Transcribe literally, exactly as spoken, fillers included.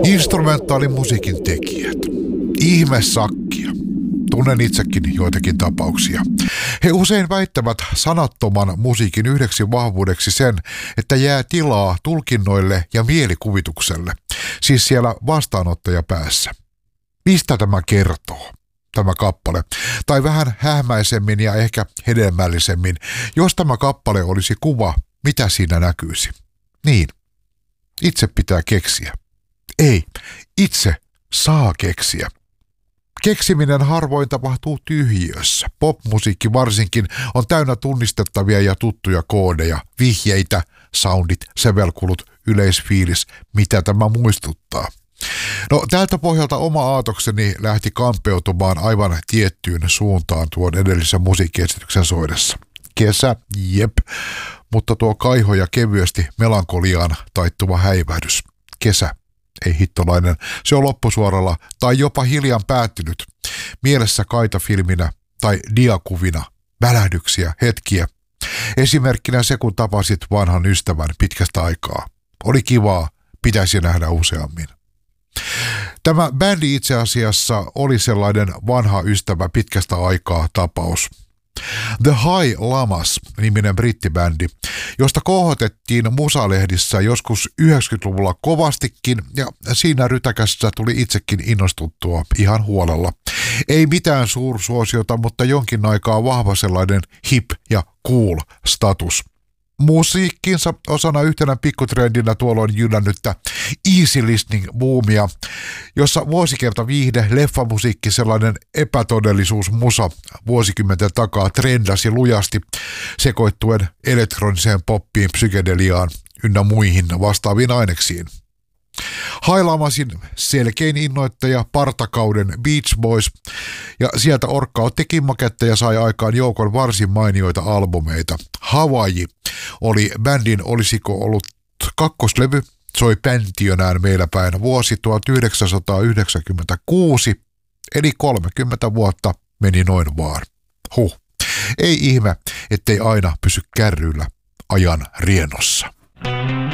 Instrumentaalimusiikin tekijät. Ihmesakkia. Tunnen itsekin joitakin tapauksia. He usein väittävät sanattoman musiikin yhdeksi vahvuudeksi sen, että jää tilaa tulkinnoille ja mielikuvitukselle, siis siellä vastaanottajapäässä. Mistä tämä kertoo, tämä kappale? Tai vähän hähmäisemmin ja ehkä hedelmällisemmin, jos tämä kappale olisi kuva, mitä siinä näkyisi? Niin, itse pitää keksiä. Ei, itse saa keksiä. Keksiminen harvoin tapahtuu tyhjiössä. Popmusiikki varsinkin on täynnä tunnistettavia ja tuttuja koodeja, vihjeitä, soundit, sävelkulut, yleisfiilis, mitä tämä muistuttaa. No tältä pohjalta oma aatokseni lähti kampeutumaan aivan tiettyyn suuntaan tuon edellisen musiikkiesityksen soidessa. Kesä, jep, mutta tuo kaiho ja kevyesti melankoliaan taittuva häivähdys. Kesä. Ei hittolainen, se on loppusuoralla tai jopa hiljan päättynyt. Mielessä kaitafilminä tai diakuvina, välähdyksiä, hetkiä. Esimerkkinä se, kun tapasit vanhan ystävän pitkästä aikaa. Oli kivaa, pitäisi nähdä useammin. Tämä bändi itse asiassa oli sellainen vanha ystävä pitkästä aikaa tapaus. The High Llamas-niminen brittibändi, josta kohotettiin musalehdissä joskus yhdeksänkymmentäluvulla kovastikin ja siinä rytäkässä tuli itsekin innostuttua ihan huolella. Ei mitään suursuosiota, mutta jonkin aikaa vahva sellainen hip ja cool status. Musiikkinsa osana yhtenä pikkutrendinä tuolloin jyllännyttä easy listening boomia, jossa vuosikerta viihde, leffamusiikki, sellainen epätodellisuusmusa vuosikymmenten takaa trendasi lujasti sekoittuen elektroniseen poppiin, psykedeliaan ynnä muihin vastaaviin aineksiin. High Llamasin selkein innoittaja partakauden Beach Boys, ja sieltä Orkka otti kimmakettä ja sai aikaan joukon varsin mainioita albumeita. Hawaii oli bändin olisiko ollut kakkoslevy, soi päntiönään meillä päin vuosi tuhatyhdeksänsataayhdeksänkymmentäkuusi, eli kolmekymmentä vuotta meni noin vaan. Huh, ei ihme, ettei aina pysy kärryillä ajan riennossa.